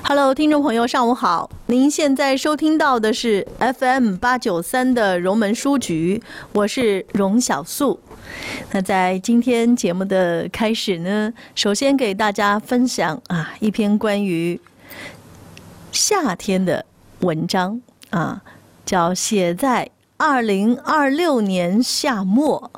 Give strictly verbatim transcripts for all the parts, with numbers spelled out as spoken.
Hello， 听众朋友，上午好！您现在收听到的是 F M 八九三的荣门书局，我是荣小素。那在今天节目的开始呢，首先给大家分享啊一篇关于夏天的文章啊，叫写在二零二六年夏末。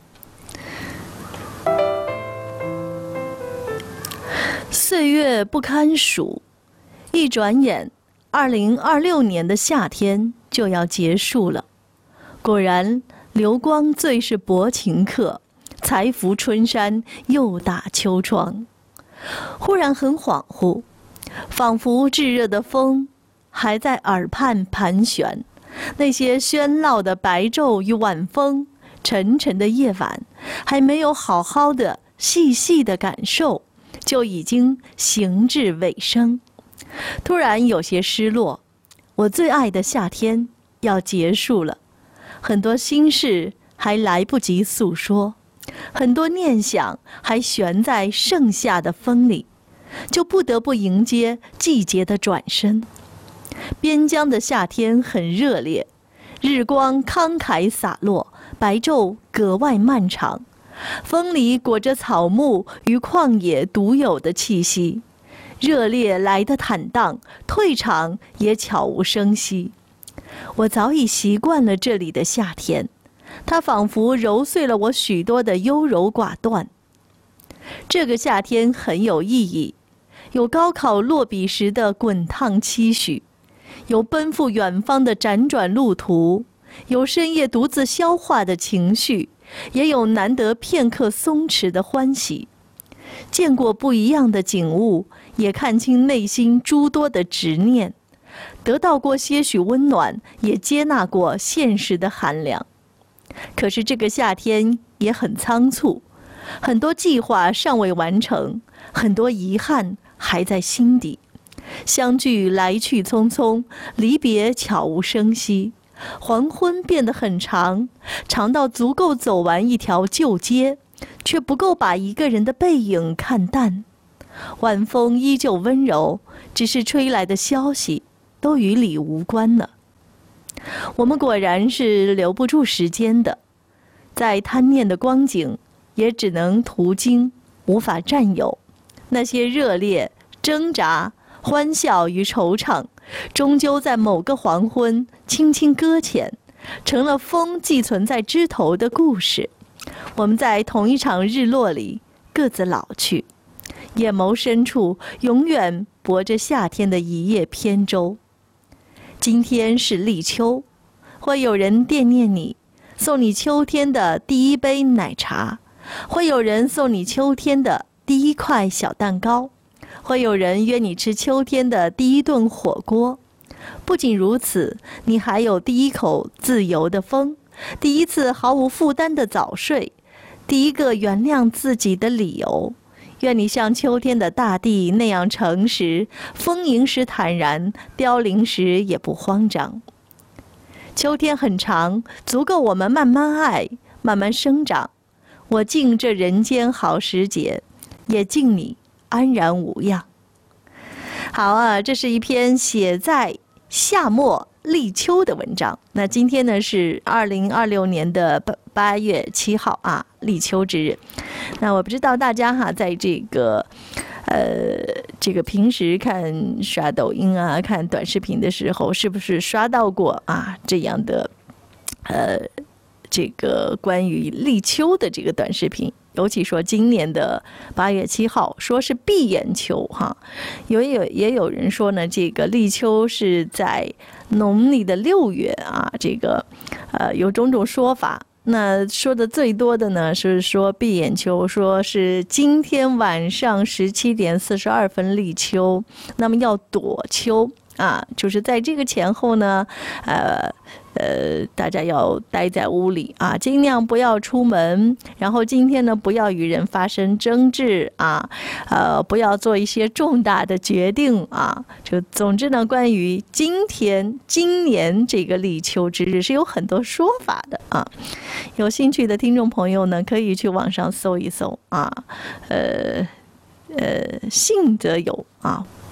岁月不堪数，一转眼，二零二六年的夏天就要结束了。果然，流光最是薄情客，才拂春衫又打秋霜。忽然很恍惚，仿佛炙热的风还在耳畔盘旋，那些喧闹的白昼与晚风，沉沉的夜晚，还没有好好的细细的感受，就已经行至尾声。突然有些失落，我最爱的夏天要结束了，很多心事还来不及诉说，很多念想还悬在盛夏的风里，就不得不迎接季节的转身。边疆的夏天很热烈，日光慷慨洒落，白昼格外漫长，风里裹着草木与旷野独有的气息，热烈来得坦荡，退场也悄无声息。我早已习惯了这里的夏天，它仿佛揉碎了我许多的优柔寡断。这个夏天很有意义，有高考落笔时的滚烫期许，有奔赴远方的辗转路途，有深夜独自消化的情绪，也有难得片刻松弛的欢喜。见过不一样的景物，也看清内心诸多的执念，得到过些许温暖，也接纳过现实的寒凉。可是这个夏天也很仓促，很多计划尚未完成，很多遗憾还在心底。相聚来去匆匆，离别悄无声息。黄昏变得很长，长到足够走完一条旧街，却不够把一个人的背影看淡。晚风依旧温柔，只是吹来的消息都与你无关了。我们果然是留不住时间的，在贪念的光景，也只能途经，无法占有。那些热烈、挣扎、欢笑与惆怅，终究在某个黄昏轻轻搁浅，成了风寄存在枝头的故事。我们在同一场日落里各自老去，眼眸深处永远泊着夏天的一叶扁舟。今天是立秋，会有人惦念你，送你秋天的第一杯奶茶，会有人送你秋天的第一块小蛋糕，会有人约你吃秋天的第一顿火锅。不仅如此，你还有第一口自由的风，第一次毫无负担的早睡，第一个原谅自己的理由。愿你像秋天的大地那样诚实，丰盈时坦然，凋零时也不慌张。秋天很长，足够我们慢慢爱，慢慢生长。我敬这人间好时节，也敬你安然无恙。好啊，这是一篇写在夏末立秋的文章。那今天呢是二零二六年的八月七号啊，立秋之日。那我不知道大家哈，在这个呃这个平时看刷抖音啊、看短视频的时候，是不是刷到过啊这样的呃这个关于立秋的这个短视频？尤其说今年的八月七号，说是闭眼秋哈，有有也有人说呢，这个立秋是在农历的六月啊，这个呃有种种说法。那说的最多的呢是说闭眼秋，说是今天晚上十七点四十二分立秋，那么要躲秋啊，就是在这个前后呢，呃。呃，大家要待在屋里啊，尽量不要出门。然后今天呢，不要与人发生争执啊，呃，不要做一些重大的决定啊。就总之呢，关于今天、今年这个立秋之日是有很多说法的啊。有兴趣的听众朋友呢，可以去网上搜一搜啊。呃呃，信则有啊。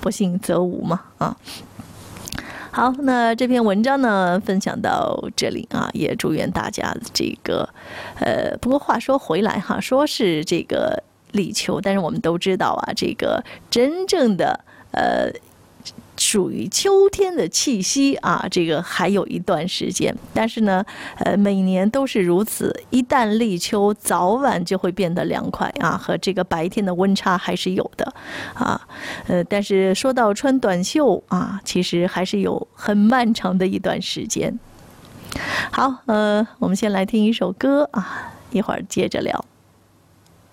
不信则无嘛啊。好，那这篇文章呢分享到这里啊，也祝愿大家这个，呃，不过话说回来哈，说是这个立秋，但是我们都知道啊，这个真正的呃。属于秋天的气息啊，这个还有一段时间，但是呢，呃，每年都是如此。一旦立秋，早晚就会变得凉快啊，和这个白天的温差还是有的啊。呃，但是说到穿短袖啊，其实还是有很漫长的一段时间。好，呃，我们先来听一首歌啊，一会儿接着聊。